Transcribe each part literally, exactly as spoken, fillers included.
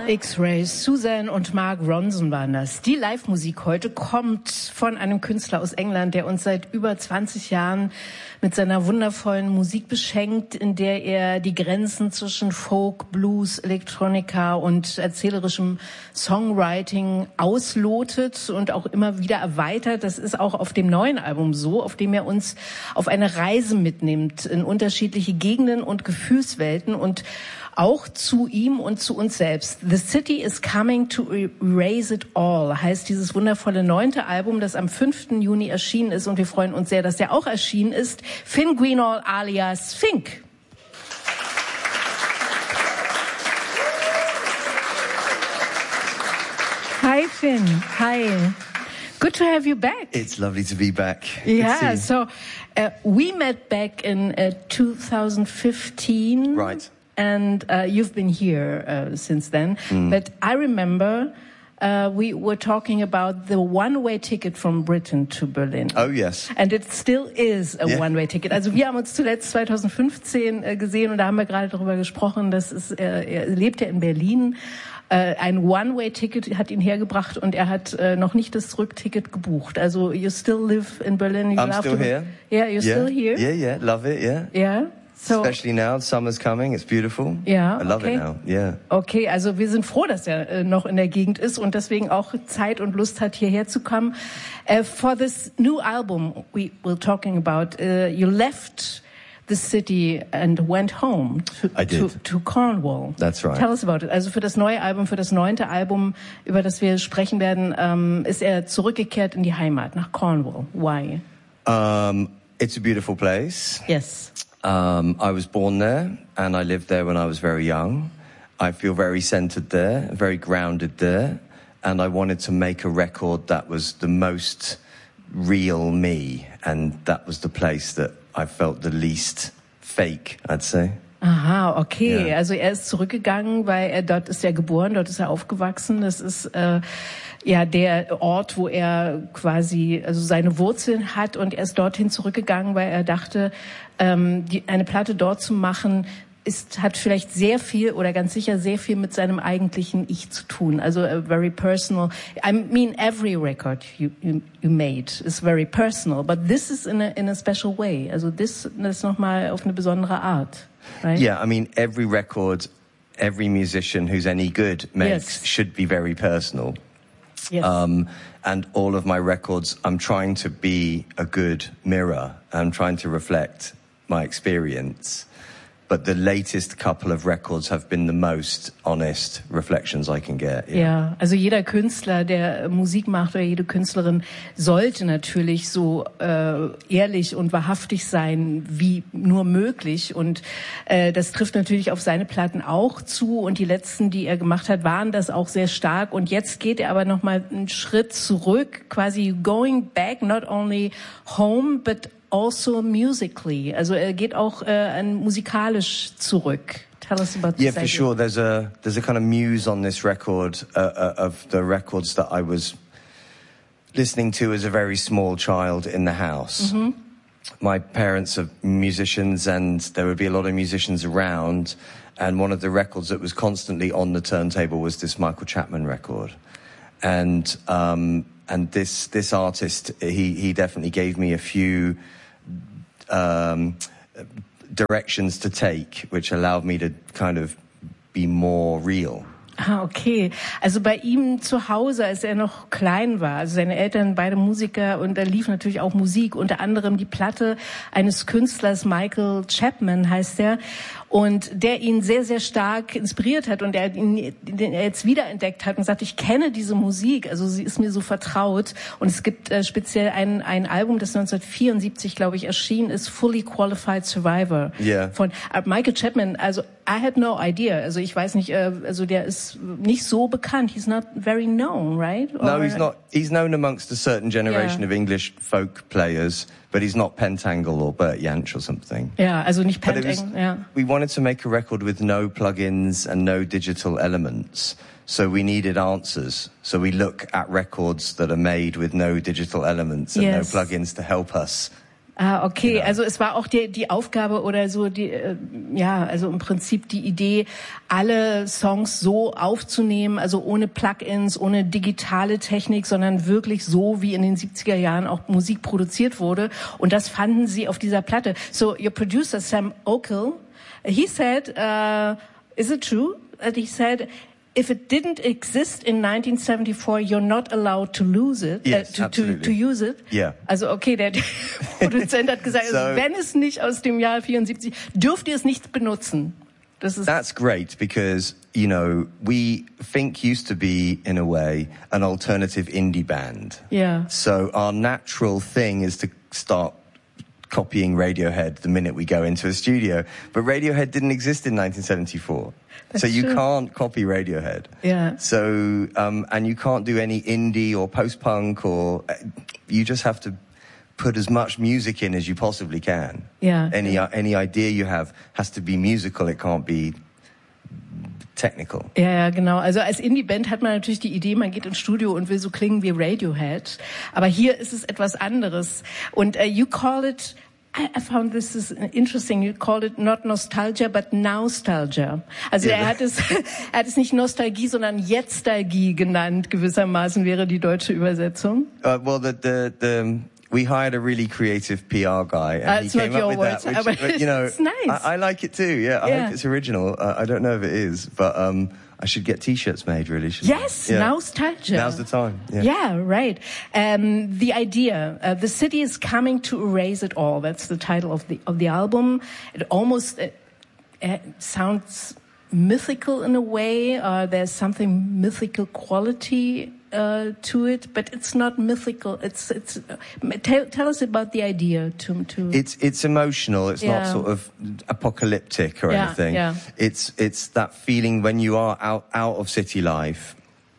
X-Rays, Susan und Mark Ronson waren das. Die Live-Musik heute kommt von einem Künstler aus England, der uns seit über zwanzig Jahren mit seiner wundervollen Musik beschenkt, in der er die Grenzen zwischen Folk, Blues, Electronica und erzählerischem Songwriting auslotet und auch immer wieder erweitert. Das ist auch auf dem neuen Album so, auf dem er uns auf eine Reise mitnimmt in unterschiedliche Gegenden und Gefühlswelten und auch zu ihm und zu uns selbst. The City is Coming to Erase It All heißt dieses wundervolle neunte Album, das am fünften Juni erschienen ist. Und wir freuen uns sehr, dass der auch erschienen ist. Finn Greenall alias Fink. Hi, Finn. Hi. Good to have you back. It's lovely to be back. Yeah, so uh, we met back in uh, two thousand fifteen. Right. And uh, you've been here uh, since then. Mm. But I remember uh, we were talking about the one-way ticket from Britain to Berlin. Oh, yes. And it still is a yeah. one-way ticket. Also wir haben uns zuletzt zwanzig fünfzehn äh, gesehen und da haben wir gerade darüber gesprochen, dass es, äh, er lebt ja in Berlin. Äh, ein One-way-Ticket hat ihn hergebracht und er hat äh, noch nicht das Rückticket gebucht. Also you still live in Berlin. You I'm still to... here. Yeah, you're yeah. still here. Yeah, yeah, love it, yeah. Yeah. So, especially now, summer's coming, it's beautiful. Ja, I love okay. it now, yeah. Okay, also wir sind froh, dass er äh, noch in der Gegend ist und deswegen auch Zeit und Lust hat, hierher zu kommen. Uh, for this new album we were talking about, uh, you left the city and went home to, I did. to, to Cornwall. That's right. Tell us about it. Also für das neue Album, für das neunte Album, über das wir sprechen werden, ähm, ist er zurückgekehrt in die Heimat, nach Cornwall. Why? Um, it's a beautiful place. Yes. Um, I was born there, and I lived there when I was very young. I feel very centered there, very grounded there, and I wanted to make a record that was the most real me, and that was the place that I felt the least fake, I'd say. Aha, okay. Ja. Also er ist zurückgegangen, weil er dort ist er geboren, dort ist er aufgewachsen. Das ist äh, ja der Ort, wo er quasi also seine Wurzeln hat und er ist dorthin zurückgegangen, weil er dachte, ähm, die, eine Platte dort zu machen, ist hat vielleicht sehr viel oder ganz sicher sehr viel mit seinem eigentlichen Ich zu tun. Also uh, very personal. I mean, every record you, you you made is very personal, but this is in a in a special way. Also this ist nochmal auf eine besondere Art. Right? Yeah, I mean, every record, every musician who's any good makes yes. should be very personal. Yes. Um, and all of my records, I'm trying to be a good mirror. I'm trying to reflect my experience. But the latest couple of records have been the most honest reflections I can get. Yeah. Ja, also jeder Künstler, der Musik macht oder jede Künstlerin sollte natürlich so äh, ehrlich und wahrhaftig sein wie nur möglich. Und äh, das trifft natürlich auf seine Platten auch zu. Und die letzten, die er gemacht hat, waren das auch sehr stark. Und jetzt geht er aber noch mal einen Schritt zurück, quasi going back, not only home, but also musically. Also er geht auch äh, musikalisch zurück. Tell us about this. Yeah, for sure. There's a there's a kind of muse on this record uh, uh, of the records that I was listening to as a very small child in the house. Mm-hmm. My parents are musicians, and there would be a lot of musicians around. And one of the records that was constantly on the turntable was this Michael Chapman record. And um, and this this artist, he he definitely gave me a few Um, directions to take, which allowed me to kind of be more real. Ah, okay. Also bei ihm zu Hause, als er noch klein war, also seine Eltern beide Musiker und da lief natürlich auch Musik, unter anderem die Platte eines Künstlers, Michael Chapman heißt er, und der ihn sehr, sehr stark inspiriert hat und der ihn den er jetzt wiederentdeckt hat und sagt, ich kenne diese Musik, also sie ist mir so vertraut. Und es gibt äh, speziell ein ein Album, das neunzehnhundertvierundsiebzig, glaube ich, erschienen ist, Fully Qualified Survivor. Yeah. Von äh, Michael Chapman. Also I had no idea. Also ich weiß nicht, äh, also der ist nicht so bekannt. He's not very known, right? Or, no, he's not. He's known amongst a certain generation yeah. of English folk players, but he's not Pentangle or Bert Jansch or something. Ja, also nicht Pentangle. Ja. We wanted to make a record with no plugins and no digital elements. So we needed answers. So we look at records that are made with no digital elements and yes. no plugins to help us Ah, okay. Genau. Also es war auch die, die Aufgabe oder so, die, äh, ja, also im Prinzip die Idee, alle Songs so aufzunehmen, also ohne Plugins, ohne digitale Technik, sondern wirklich so, wie in den siebziger Jahren auch Musik produziert wurde. Und das fanden sie auf dieser Platte. So, your producer, Sam Okell, he said, uh, is it true? That he said, if it didn't exist in nineteen seventy-four, you're not allowed to lose it, yes, uh, to, to, to use it. Yeah. Also okay, der Produzent hat gesagt, so, also, wenn es nicht aus dem Jahr vierundsiebzig, dürft ihr es nicht benutzen. Das ist That's great because, you know, we Fink used to be, in a way, an alternative indie band. Yeah. So our natural thing is to start copying Radiohead the minute we go into a studio. But Radiohead didn't exist in nineteen seventy-four. That's so you true. can't copy Radiohead. Yeah. So, um, and you can't do any indie or post-punk or, uh, you just have to put as much music in as you possibly can. Yeah. Any, uh, any idea you have has to be musical, it can't be technical. Ja, ja, genau. Also als Indie-Band hat man natürlich die Idee, man geht ins Studio und will so klingen wie Radiohead. Aber hier ist es etwas anderes. Und uh, you call it, I, I found this is interesting, you call it not nostalgia, but nostalgia. Also Yeah. er hat es, er hat es nicht Nostalgie, sondern Jetztalgie genannt, gewissermaßen wäre die deutsche Übersetzung. Uh, well, the, the, the, we hired a really creative P R guy, and Uh, he it's not came up your with words, that. Which, but but, you know, it's nice. I, I like it too. Yeah, I Yeah. hope it's original. Uh, I don't know if it is, but um, I should get T-shirts made. Really, shouldn't I? Yes, Yeah. nostalgia. Now's the time. Yeah. Yeah, right. Um, the idea, uh, the city is coming to erase it all. That's the title of the of the album. It almost uh, uh, sounds mythical in a way. Uh, there's something mythical quality uh, to it, but it's not mythical. It's it's. Uh, tell, tell us about the idea. To to. It's it's emotional. It's Yeah. not sort of apocalyptic or Yeah, anything. yeah. It's it's that feeling when you are out out of city life,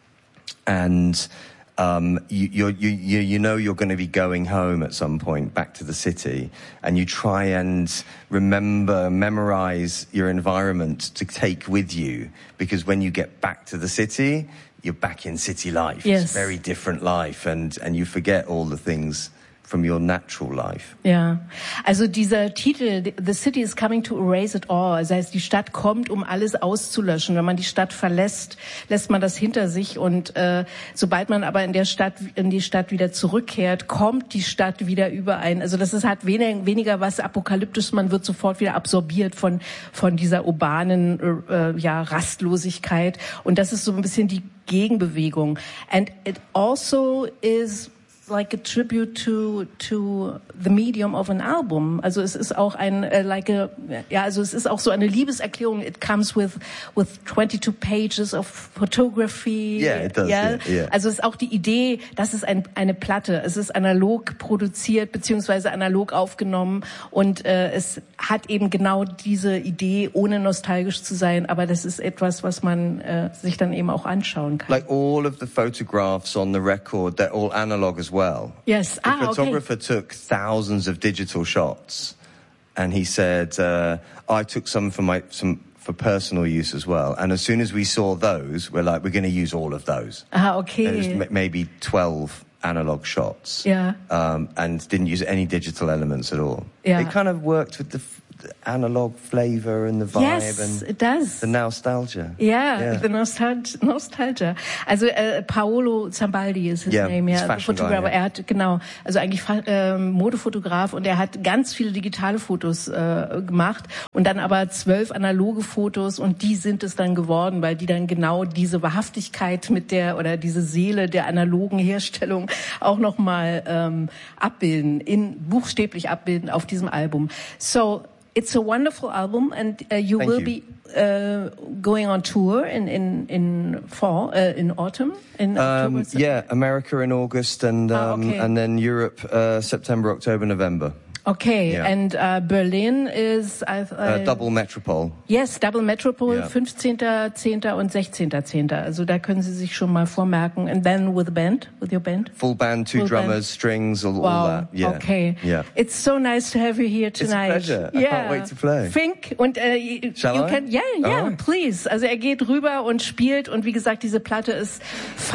and um, you you're, you you you know you're going to be going home at some point back to the city, and you try and remember, memorize your environment to take with you, because when you get back to the city, you're back in city life. Yes. It's a very different life, and and you forget all the things from your natural life. Ja, also dieser Titel, The City is Coming to Erase It All, das heißt, die Stadt kommt, um alles auszulöschen. Wenn man die Stadt verlässt, lässt man das hinter sich, und äh, sobald man aber in der Stadt, in die Stadt wieder zurückkehrt, kommt die Stadt wieder überein. Also das ist, hat weniger, weniger was Apokalyptisches, man wird sofort wieder absorbiert von von dieser urbanen äh, ja, Rastlosigkeit, und das ist so ein bisschen die Gegenbewegung. And it also is like a tribute to to the medium of an album. Also es ist auch ein uh, like a ja also es ist auch so eine Liebeserklärung. It comes with with twenty-two pages of photography. Yeah, it does. Ja? Yeah, yeah. Also es ist auch die Idee, das ist ein, eine Platte. Es ist analog produziert beziehungsweise analog aufgenommen, und äh, es hat eben genau diese Idee, ohne nostalgisch zu sein. Aber das ist etwas, was man äh, sich dann eben auch anschauen kann. Like all of the photographs on the record, they're all analog as well. Yes. The Ah, photographer okay. took thousands of digital shots, and he said, uh, I took some for my some for personal use as well. And as soon as we saw those, we're like, we're going to use all of those. Ah, And it was okay. m- maybe twelve analog shots. Yeah. Um, and didn't use any digital elements at all. Yeah. It kind of worked with the, f- the analog flavor and the vibe Yes, and it does. the nostalgia. Yeah, Yeah. the nostalgia. nostalgia. Also äh, Paolo Zambaldi ist his Yeah, name, he's ja, fashion Fotograf. guy, yeah. Er hat genau, also eigentlich fa- ähm, Modefotograf, und er hat ganz viele digitale Fotos äh, gemacht und dann aber zwölf analoge Fotos, und die sind es dann geworden, weil die dann genau diese Wahrhaftigkeit mit der oder diese Seele der analogen Herstellung auch noch mal ähm, abbilden, in buchstäblich abbilden auf diesem Album. So it's a wonderful album, and uh, you Thank will you. be uh, going on tour in in in fall, uh, in autumn, in Um, October. yeah, America in August, and um, Ah, okay. and then Europe uh, September, October, November. Okay, Yeah. and uh, Berlin is I, Uh, I, double Metropole. Yes, Double Metropole, Yeah. fünfzehnter zehnter und sechzehnter zehnter Also da können Sie sich schon mal vormerken. And then with a band, with your band. Full band, two Full drummers, band. strings, all, all Wow. that. Yeah. Okay. Yeah. It's so nice to have you here tonight. pleasure. I Yeah. can't wait to play. Fink und äh, you Shall I? can, yeah, yeah, Alright. please. Also er geht rüber und spielt, und wie gesagt, diese Platte ist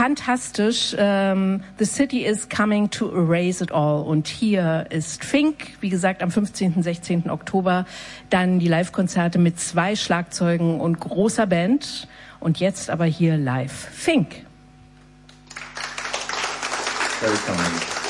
fantastisch. Um, The City is Coming to Erase It All, und hier ist Fink Wie gesagt, am fünfzehnten, sechzehnten Oktober dann die Live-Konzerte mit zwei Schlagzeugen und großer Band. Und jetzt aber hier live Fink. Very kind.